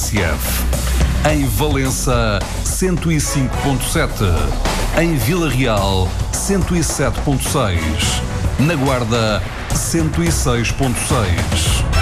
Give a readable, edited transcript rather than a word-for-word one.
TSF. Em Valença, 105.7. Em Vila Real, 107.6. Na Guarda, 106.6.